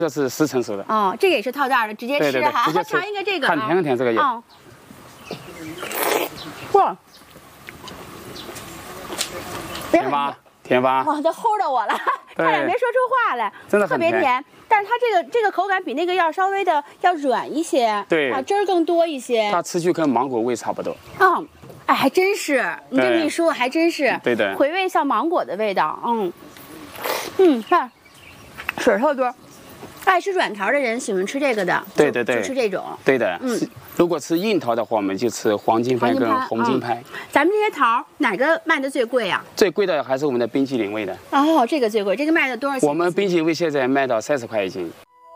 这是10成熟的。 哦，这个也是套袋的，直接吃哈。 直接吃。 尝一个这个很甜很甜，这个也。 哦。哇。 甜吧？甜吧？ 哇，都齁着我了，差点没说出话来。 真的特别甜，但是它这个口感比那个要稍微的要软一些。 对。 啊，汁儿更多一些。 它吃去跟芒果味差不多。 嗯。哎，还真是，你这么一说，还真是。 对的。 回味像芒果的味道，看，水特多。爱吃软桃的人喜欢吃这个的， 对， 就吃这种。 对的，如果吃硬桃的话，我们就吃黄金拍跟红金拍。 咱们这些桃哪个卖的最贵啊？ 最贵的还是我们的冰淇淋味的。 哦，这个最贵，这个卖的多少钱？ 我们冰淇淋味现在卖到30块一斤。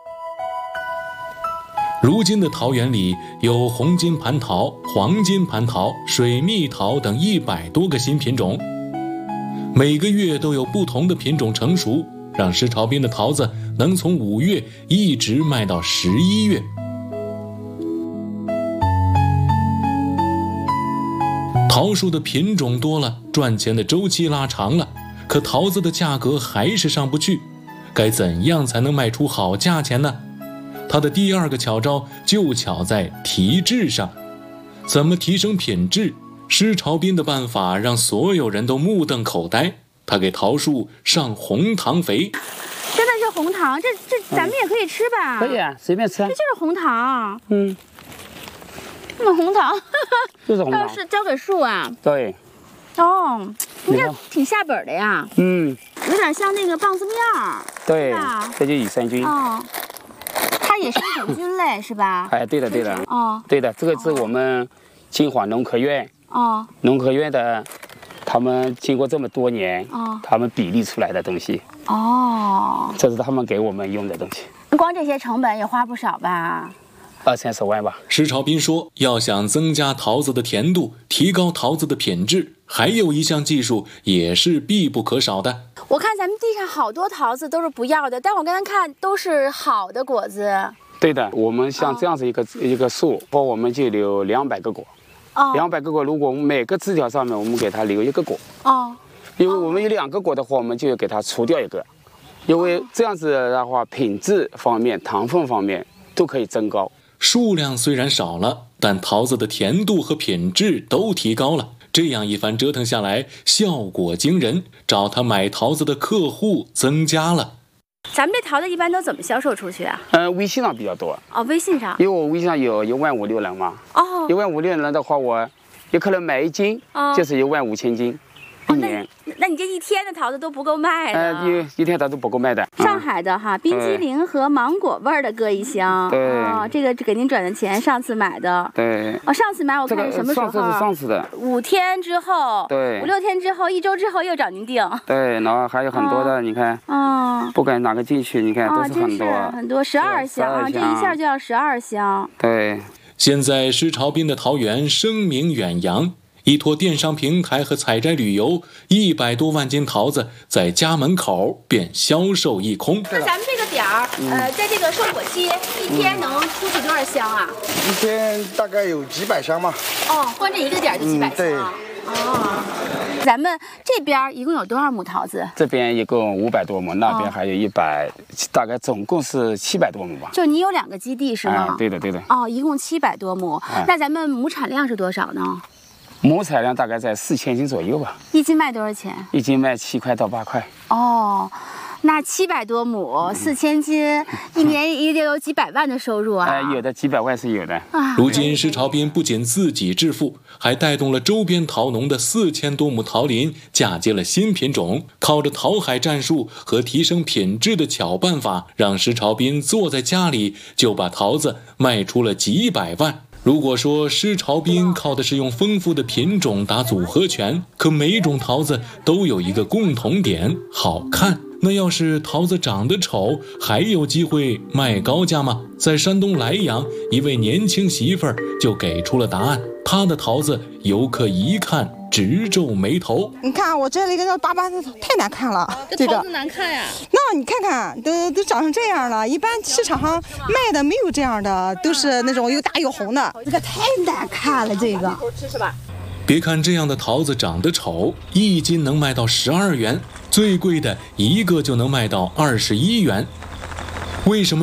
如今的桃园里有红金蟠桃、黄金蟠桃、水蜜桃等100多个新品种，每个月都有不同的品种成熟，让施朝斌的桃子能从5月一直卖到11月。桃树的品种多了，赚钱的周期拉长了，可桃子的价格还是上不去，该怎样才能卖出好价钱呢？他的第2个巧招就巧在提质上。怎么提升品质？施朝斌的办法让所有人都目瞪口呆。他给桃树上红糖肥。 真的是红糖，这咱们也可以吃吧？ 可以啊，随便吃。 这就是红糖。红糖。 就是红糖。 是交给树啊？ 对。 哦，你这挺下本的呀。有点像那个棒子面儿。 对。这就益生菌。 哦。它也是一种菌类是吧？ 哎，对的。 哦。 对的，这个是我们金华农科院。农科院的。他们经过这么多年，他们比例出来的东西，这是他们给我们用的东西。 光这些成本也花不少吧 ？20-30万吧。 施朝斌说，要想增加桃子的甜度，提高桃子的品质，还有一项技术也是必不可少的。 我看咱们地上好多桃子都是不要的，但我刚才看都是好的果子。 对的，我们像这样子一个树，我们就留200个果。200个果，如果每个枝条上面我们给它留1个果，因为我们有2个果的话，我们就给它除掉1个，因为这样子的话，品质方面、糖分方面都可以增高。 数量虽然少了，但桃子的甜度和品质都提高了。这样一番折腾下来，效果惊人，找他买桃子的客户增加了。 咱们这桃子一般都怎么销售出去啊？ 微信上比较多。 微信上。 因为我微信上有15000-16000人嘛。15000-16000人的话，我有可能买1斤，就是15000斤，1年。 那你这一天的桃子都不够卖的。 一天桃子不够卖的。 上海的哈，冰激凌和芒果味的各一箱。 对。 这个给您转的钱，上次买的。 对。 上次买我看是什么时候？ 上次的。 5天之后。 对。 5-6天之后，1周之后又找您订。 对，然后还有很多的，你看。不管哪个进去，你看都是很多。 很多12箱啊，这一下就要12箱。 对。 现在施朝斌的桃园声名远扬，依托电商平台和采摘旅游，100多万斤桃子在家门口便销售一空。 那咱们这个点儿，在这个收果期，一天能出去多少箱啊？ 一天大概有几百箱吧。 光这一个点就几百箱。 对。 咱们这边一共有多少亩桃子？ 这边一共500多亩，那边还有100，大概总共是700多亩吧。 就你有2个基地是吗？ 对的。 一共700多亩。那咱们亩产量是多少呢？ 亩产量大概在4000斤左右吧。 1斤卖多少钱 ？1斤卖7块到8块。 那700多亩，4000斤，一年也得有几百万的收入啊！ 有的几百万是有的。 如今施朝斌不仅自己致富，还带动了周边桃农的4000多亩桃林嫁接了新品种，靠着桃海战术和提升品质的巧办法，让施朝斌坐在家里就把桃子卖出了几百万。如果说施朝斌靠的是用丰富的品种打组合拳，可每种桃子都有一个共同点，好看。那要是桃子长得丑，还有机会卖高价吗？在山东莱阳，一位年轻媳妇儿就给出了答案。她的桃子，游客一看直皱眉头。 你看我这里个巴巴的，太难看了。 这桃子难看呀？ 那你看看，都长成这样了。一般市场上卖的没有这样的，都是那种又大又红的。这个太难看了，这个。 吃是吧？ 别看这样的桃子长得丑，1斤能卖到12元，最贵的一个就能卖到21元。为什么